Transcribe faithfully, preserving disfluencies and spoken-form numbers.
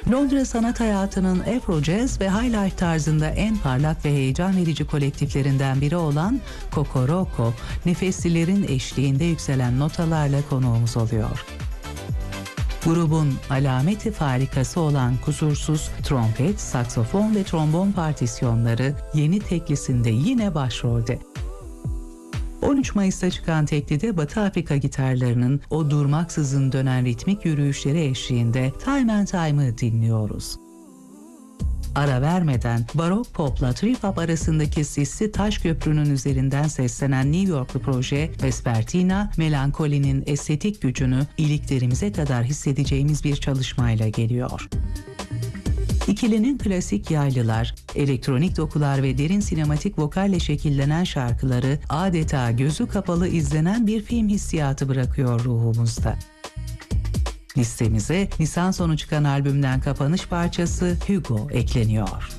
Londra sanat hayatının Afro-Jazz ve High Life tarzında en parlak ve heyecan verici kolektiflerinden biri olan Kokoroko, nefeslilerin eşliğinde yükselen notalarla konuğumuz oluyor. Grubun alameti farikası olan kusursuz trompet, saksofon ve trombon partisyonları yeni teklisinde yine başrolde. on üç Mayıs'ta çıkan teklide Batı Afrika gitarlarının o durmaksızın dönen ritmik yürüyüşleri eşliğinde Time and Time'ı dinliyoruz. Ara vermeden barok popla trip hop arasındaki sisli taş köprünün üzerinden seslenen New Yorklu proje Vespertina, melankolinin estetik gücünü iliklerimize kadar hissedeceğimiz bir çalışmayla geliyor. İkilinin klasik yaylılar, elektronik dokular ve derin sinematik vokalle şekillenen şarkıları adeta gözü kapalı izlenen bir film hissiyatı bırakıyor ruhumuzda. Listemize Nisan sonu çıkan albümden kapanış parçası Hugo ekleniyor.